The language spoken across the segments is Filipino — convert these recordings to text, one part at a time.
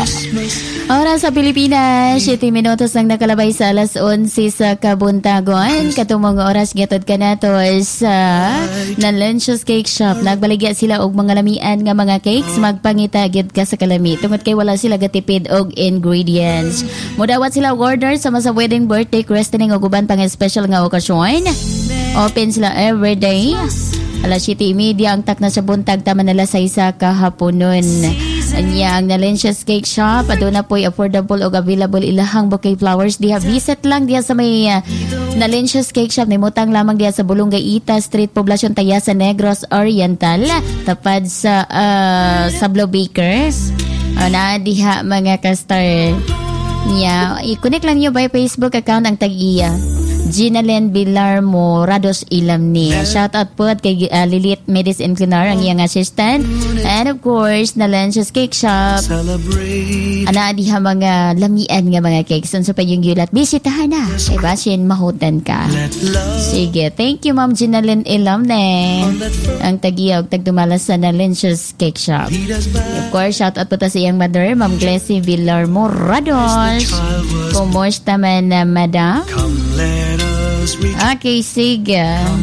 Oras sa Pilipinas, 7 minutos lang nakalabay sa alas 11 sa kabuntagon. Katumong oras gatod ka na to sa Nalensyo's Cake Shop. Nagbaligya sila og mga lamian nga mga cakes. Magpangita gyud ka sa kalami. Tungod kay wala sila gatipid og ingredients. Mudawat sila og order sama sa wedding, birthday, christening o guban pang special nga okasyon. Open sila everyday. Alas 7:30 ang takna sa buntag tama nila sa isa kahaponon. Anya ang Nalensyo's Cake Shop. Aduna po'y affordable o available ilahang bouquet flowers. Diha visit lang diha sa may Nalensyo's Cake Shop. Nimutang lamang diha sa Bulong Gaita Street, Poblacion Tayasa, Negros Oriental. Tapad sa Sablo Baker. Na diha mga kastar. I-connect lang nyo by Facebook account ang tag-iya. Ginalen Villarmo Rados Ilamni. Shout out po kay Lilith Medicine Cleaner, ang iyang assistant. And of course, Nalensyo's Cake Shop. Ana diha mga lamian nga mga cakes. So pa yung gulat, bisitahan na. Kay basin mahutan ka. Sige, thank you Ma'am Ginalen Ilamni. Ang tagiyog tagdumalas sa Nalensyo's Cake Shop. Of course, shout out po ta sa iyang mother, Ma'am Glessy Villarmo Rados. Kumusta man na madam? Okay, sige.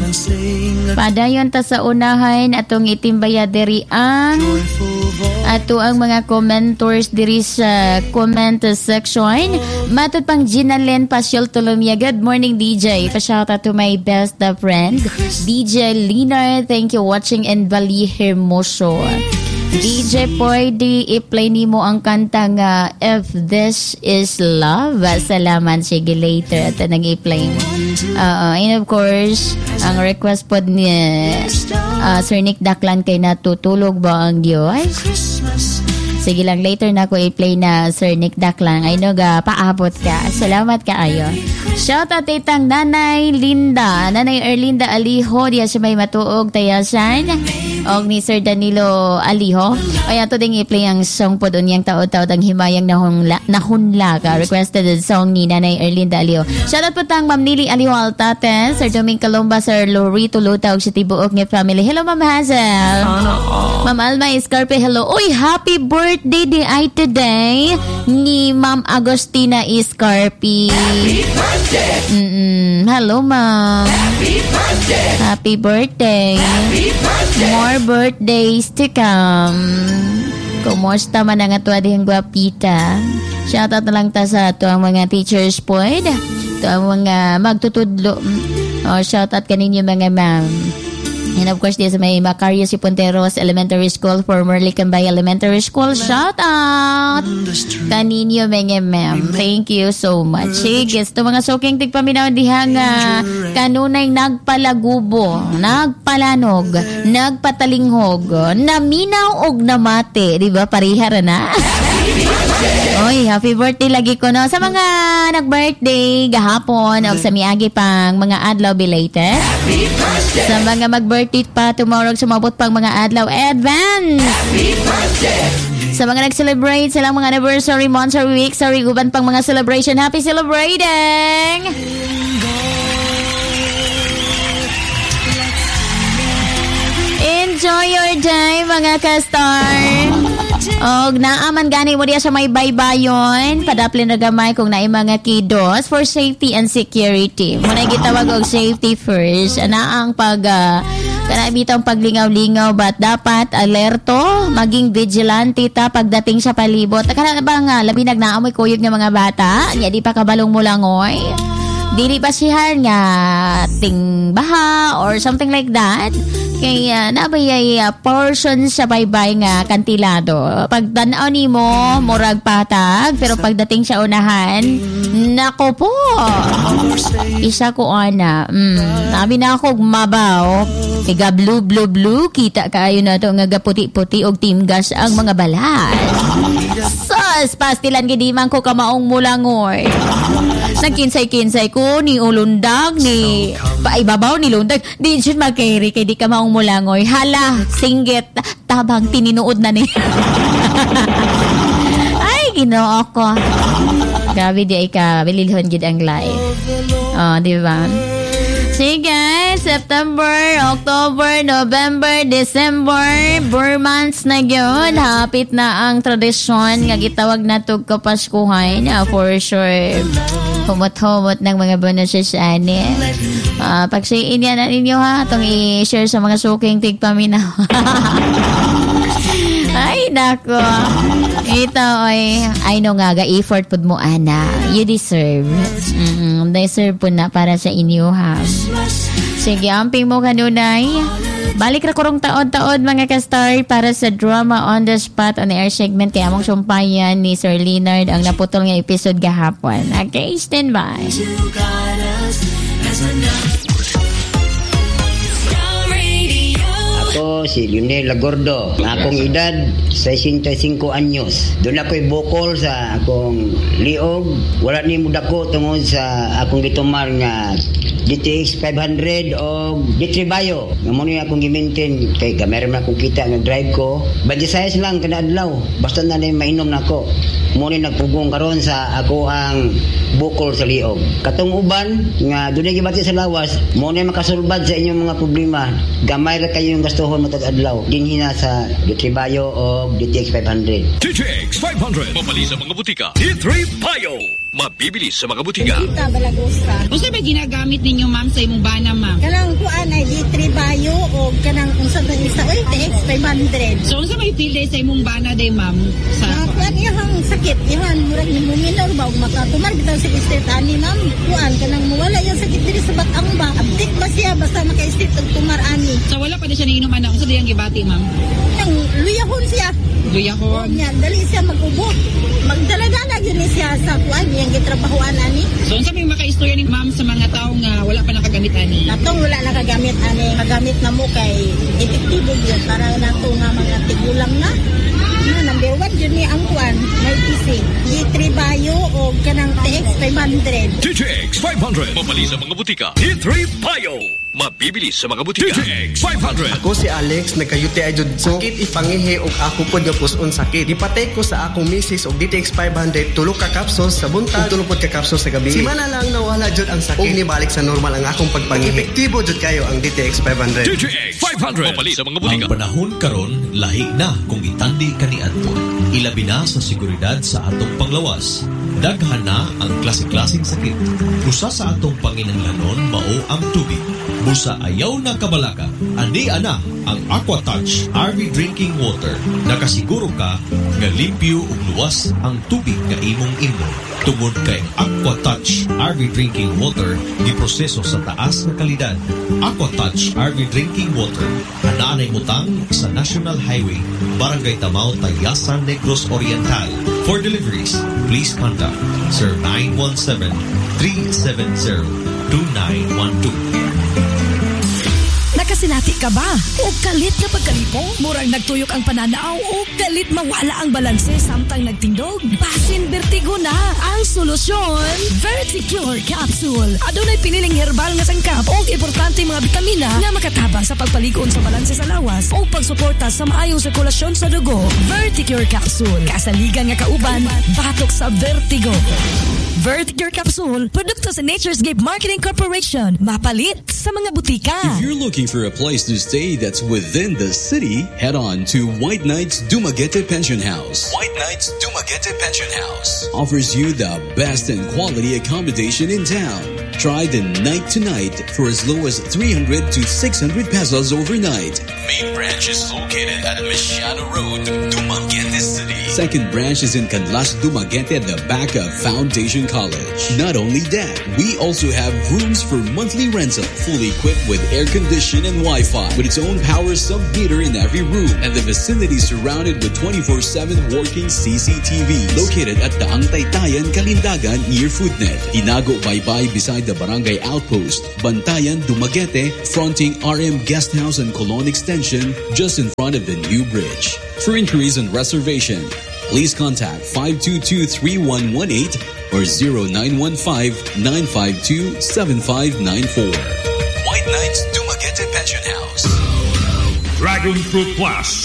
Padayon ta sa unahan atong itimbaya diri ang ato ang mga commentors diri sa comment section. Matod pang Ginalen Pasyol Tolomia. Good morning DJ. Pa-shout out to my best friend DJ Lina. Thank you watching in Bali Hermoso. DJ, pwede i-play nimo ang kanta nga If This Is Love. Salamat. Sige, later. Ito nag-i-play. And of course, ang request po ni Sir Nick Daklan kay natutulog ba ang Diyos? Sige lang, later na ako i-play na Sir Nick Daklan. I know paabot ka. Salamat ka ayo. Shout out itang Nanay Linda. Nanay Erlinda Aliho. Diya siya may matuog tayasan. Og ni Sir Danilo Aliho. Ay ato ding i-play ang song po doon yung tao-tao ang himayang nahunla ka. Requested song ni Nanay Erlinda Aliho. Shoutout po tang Ma'am Nili Aliho Altate, Sir Doming Calomba, Sir Lorito Lutag, si Tibuok niya family. Hello Ma'am Hazel. Ma'am Alma Escarpe, hello. Uy, happy birthday di ay today ni Ma'am Agostina Escarpe. Happy birthday. Hello Ma'am. Happy birthday. Happy birthday. Happy birthday. More birthdays to come. Kumusta man ang ato ading guwapita? Shoutout na lang ta sa ato ang mga teachers po. Ito ang mga magtutudlo. Shoutout kaninyo mga ma'am. And of course, this may Macario si Ponteros Elementary School, formerly Cambay Elementary School. Shout out kaninyo mga ma'am. Thank you so much. Sige, ito mga soking tigpaminaw diha nga kanunay nagpalagubo, nagpalanog, nagpatalinghog, naminaw og namate. Diba? Parihara na. Oy, happy birthday lagi ko no. Sa mga nag-birthday gahapon o sa miagi pang mga adlaw belated. Sa mga mag-birthday pa tomorrow sumabot pang mga adlaw advance. Happy birthday. Sa mga nag-celebrate sa lang mga anniversary months or weeks, sorry guban pang mga celebration. Happy celebrating. Enjoy your day mga ka-star. Og naaman gani mo diya sa may baybayon, padaplin na gamay kung naay mga kidos for safety and security. Muna gitawag og safety first. Ana ang kanabitang paglingaw-lingaw but dapat alerto, maging vigilante ta pagdating sa palibot. Kana ba nga labi nagnaamoy kuyog nga mga bata, nya di pa kabalong mo langoy. Dili ba siya nga ting baha or something like that. Kaya nabayay portion sa baybay nga kantilado. Pag tanaw ni mo, murag patag. Pero pagdating sa unahan, nako po. Isa ko ana. Nabi na ako mabaw. Kaya blue. Kita kayo na to nga gaputi-puti og timgas ang mga balat. Sus, pastilan gidi man ko kamaong mulangoy. Nagkinsay-kinsay ko ni ulundag ni paibabaw ni lundag. Di jud makeri kay di ka maong mulangoy. Hala, singgit tabang tininuod na ni. Ay, Ginoo ko. Grabe di ay ka bililhon gid ang life. Oh, di ba? Sige, September, October, November, December, 4 months na yun. Hapit na ang tradisyon nga gitawag na tug kapaskuhan. For sure, humot-humot ng mga bonuses ani. Pagsiin yan na ninyo ha, itong i-share sa mga suking tigpaminaw. Ay, nako. Ito ay, I know nga, ga-effort po mo, Ana. You deserve. Deserve po na para sa inyo, ha. Sige, amping mo kanunay. Balik ra kurong taon-taon, mga ka-star, para sa drama on the spot on the air segment. Kaya mong sumpayan ni Sir Leonard ang naputol ng episode gahapon. Okay, stand by. Ako si Lionel Lagordo. Akong edad 65 anyos. Doon ako'y bukol sa akong liog. Wala ni mudako tungod sa akong gitumar nga DTX 500 o D3 Bio. Nga muna akong gi-maintain kay gamay man akong kita nga drive ko. Badisayas lang kada adlaw. Basta na mainom na ako. Muna nagpugong karon sa ako ang bukol sa liog. Katong uban nga dunay gibati sa lawas, muna makasulbad sa inyong mga problema. Gamay ra kayo yung gastuhon matag adlaw. Dinhi na sa D3 Bio o DTX 500. DTX 500 mabali sa mga butika. D3 Bio mabibili sa mga butika. Kita balagosa. Unsa ba ginagamit ninyo, ma'am, sa imong bana, ma'am? Kanang kuan ay D3 Bio o kanang unsa ba isa oy DTX 500. So unsa may feel day sa imong bana day, ma'am? Sa kuan ihang sakit, ihan murag ni muminor ba makatumar bitaw sa state ani, ma'am. Kuan kanang mawala yung sakit diri sa batang ba. Abdik ba siya basta maka-state og tumar ani. So wala pa di siya niinom ana. Unsa diyang gibati, ma'am? Nang luyahon siya. Luyahon. Nya dali siya mag-ubo. Magdala-dala gyud siya sa kuan yang gitrabahoan ani. So unsa may makaistorya ni ma'am sa mga tawo nga wala pa nakagamit ani? Natong wala nakagamit ani, magamit na mo kay epektibo gyud para nato nga mga tigulang na. Number 1 yun ni ang kuan, may PC. D3 Bio o kanang TX 500. DTX 500 mabali sa mga butika. D3 Bio mabibili sa mga butika. DTX 500. Ako si Alex, nagka-UTI jud sakit ipangihi og ako pod nga puson sakit. Ipatay ko sa akong misis og DTX 500 tulo ka capsules sa buntag, tulo pod ka capsules sa gabi. Simana lang nawala jud ang sakit. Og nibalik sa normal ang akong pagpangihi. Epektibo jud kayo ang DTX 500. DTX 500 mabali sa mga butika. Ang panahon karon lahi na kung itandi kaniadto. Ilabi na sa seguridad sa atong panglawas. Daghan na ang klase-klaseng sakit. Usa sa atong panginahanglanon mao ang tubig. Busa ayaw na kabalaka. Andi ana ang AquaTouch RV Drinking Water. Nakasiguro ka nga limpyo ug luwas ang tubig nga imong inom. Tungod kay AquaTouch RV Drinking Water giproseso sa taas nga kalidad. AquaTouch RV Drinking Water anaanay butang sa National Highway, Barangay Tamao, Tayasan, Negros Oriental. For deliveries, please contact 0917-370-2912. Nakasinati ka ba? O kalit nga pagkalipong? Murang nagtuyok ang pananaw o kalit mawala ang balanse samtang nagtindog? Basin Vertigo na ang solusyon. Verticure Capsule. Adunay piniling herbal nga sangkap o importante mga bitamina nga makatabang sa pagpaligon sa balanse sa lawas o pagsuporta sa maayong sirkulasyon sa dugo. Verticure Capsule. Kasaligan nga kauban, batok sa vertigo. Verticure Capsule, produkto sa Nature's Gift Marketing Corporation. Mapalit sa mga butika. If you're looking for a place to stay that's within the city, head on to White Knights Dumaguete Pension House. White Knights Dumaguete Pension House offers you the best and quality accommodation in town. Try the night to night for as low as 300 to 600 pesos overnight. Main branch is located at Mesiano Road, Dumaguete City. Second branch is in Canlas, Dumaguete at the back of Foundation College. Not only that, we also have rooms for monthly rental, fully equipped with air condition and Wi-Fi, with its own power sub-meter in every room, and the vicinity surrounded with 24/7 working CCTV. Located at the Taytayan, Kalindagan near Foodnet. Inago Baybay beside the Barangay Outpost. Bantayan, Dumaguete, fronting RM Guest House and Colon Extension, just in front of the new bridge. For inquiries and reservation, please contact 522-3118 or 0915-952-7594. White Knights Dumaguete Pension House. Dragon Fruit Plus.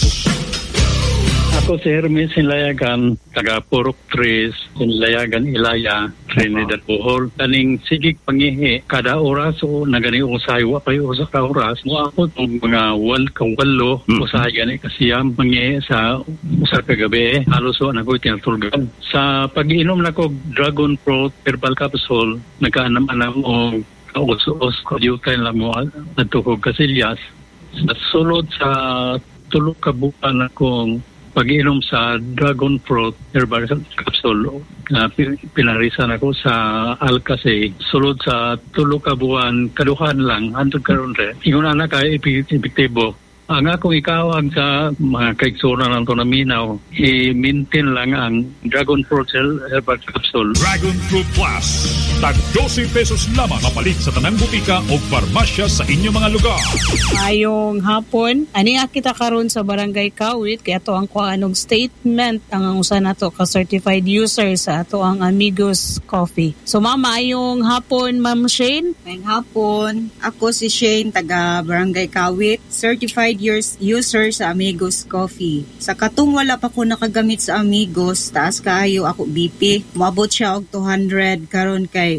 Ako si Hermes Sinlayagan, taga Purok 3, Sinlayagan, Ilaya. Trinidad Bohol. Kaning sigig pangihi kada oras o nagani usay wa kay usa ka oras mo ako tong mga walo usay gani kasiyam pangihi sa usa ka gabi halos wa nakoy tinatulgan. Sa pag-inom nako dragon fruit herbal capsule nagaanam-anam og kaus-us ko diutay lang mo adto kasilyas. Sa sulod sa tulo ka buwan akong pag-inom sa dragon fruit herbal capsule pinarisan ako sa Alcase. Sulod sa tulo ka buwan kaduhan lang hantod karon re ingon ana kay epektibo. Ang akong ikawag sa mga kaiksura ng ito na minaw, i-maintain lang ang Dragon Fruit Herbal Capsule. Dragon Fruit Plus. Tag 12 pesos lamang mapalit sa tanang butika o farmasya sa inyong mga lugar. Ayong hapon, ani kita karon sa Barangay Kawit, kaya to ang kuanong statement ang usa nato ka certified user sa ato ang Amigos Coffee. So mama, ayong hapon, Ma'am Shane. Ayong hapon, ako si Shane, taga Barangay Kawit, certified user sa Amigos Coffee. Sa katong wala pa ko nakagamit sa Amigos, taas kaayo ako BP. Moabot siya og 200 karon kay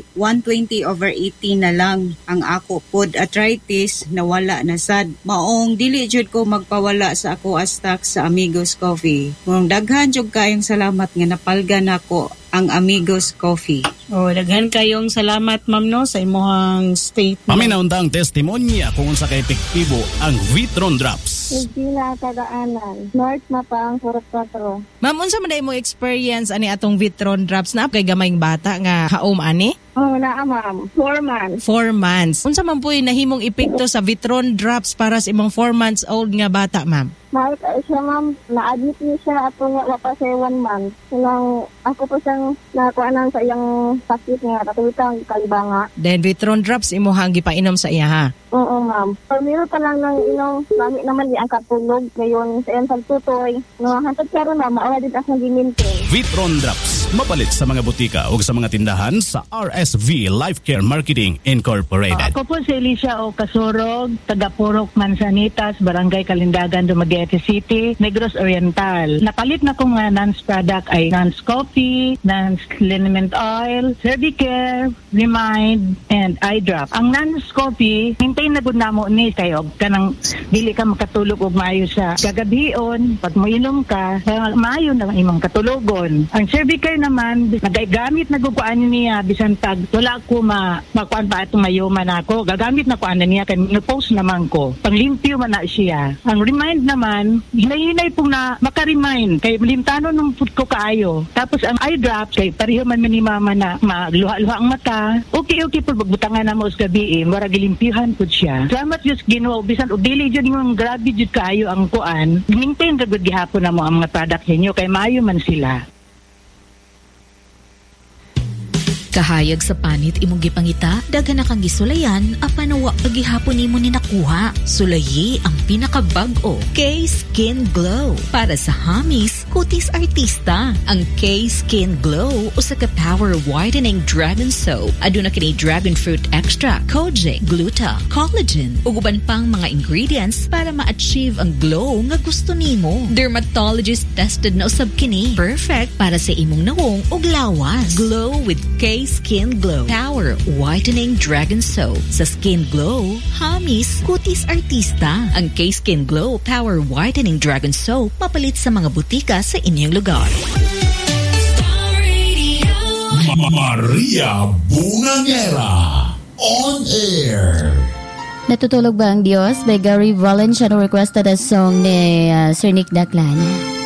120/80 na lang ang ako pod arthritis na wala na sad. Maong dili jud ko magpawala sa ako stock sa Amigos Coffee. Kung daghan jud kayong salamat nga napalgan ako ang Amigos Coffee. Daghan kayong salamat ma'am no sa imong statement. Paminaundang testimonya kung unsa ka epektibo ang Vitron Drops. Regina Tagaanan, North Mapang, Surot 4. Ma'am, unsa man imong experience ani atong Vitron Drops na kay gamayng bata nga haom ani? Naa ma'am, 4 months. 4 months. Unsa man po'y nahimong epekto sa Vitron Drops para sa imong 4 months old nga bata, ma'am? Mahal ka siya ma'am, na-admit niya siya at wala pa siya 1 month. Sinang ako po siyang nakuanan sa iyang sakit nga, katulitang kalibanga. Then Vitron Drops imo hang gipainom sa iya ha? Oo ma'am. Meron pa lang ng inom, namin naman di ang katulog. Ngayon sa iyang pagtutoy, hantad karon na, maula din as nang gimintin. Vitron Drops, mapalit sa mga butika o sa mga tindahan sa RSV Life Care Marketing Incorporated. Ako po si Alicia O. Kasurog, taga Purok Manzanitas, Barangay Kalindagan, Dumaguete City, Negros Oriental. Napalit na kong NANS product ay NANS Coffee, NANS Liniment Oil, Cervicare, Remind, and Eye Drop. Ang NANS Coffee, hintay na gud namo ni kayo kanang dili ka makatulog og maayo sa kagabion, pag moinom ka, maayo na imong katulogon. Ang Cervicare naman, nagagamit na gud ko ani niya bisan tag wala ko makuan pa atong mayuman ako. Gagamit na ko ana niya kay no-post naman ko. Panglimpyo man na siya. Ang Remind naman, hinay-hinay pong na maka-remind kay limtano nung food ko kaayo. Tapos ang eye drops kay pareho man ni mama na magluha-luha ang mata. Okay po magbutangan na mo sa gabi mura gilimpyuhan pud siya. Salamat Diyos Ginoo bisan og dili jud yung grabe jud kaayo ang kuan. Maintain ra gud gihapon na mo ang mga product ninyo kay maayo man sila. Kahayag sa panit imong gipangita, daghan na kang gisulayan, apan wa pagihapon nimo ni nakuha. Sulayi ang pinakabag-o, K-Skin Glow. Para sa hamis, kutis artista. Ang K-Skin Glow usa ka power whitening dragon soap. Aduna kini dragon fruit extract, kojic, gluta, collagen, ug uban pang mga ingredients para ma-achieve ang glow nga gusto nimo. Dermatologist tested na usab kini. Perfect para sa imong nawong ug lawas. Glow with K-Skin Glow Power Whitening Dragon Soap. Sa Skin Glow, hamis, kutis artista. Ang K-Skin Glow Power Whitening Dragon Soap mapalit sa mga butika sa inyong lugar. Maria Bungangera on air. Natutulog ba ang Diyos? By Gary Valenciano requested a song ni Sir Nick Daklan.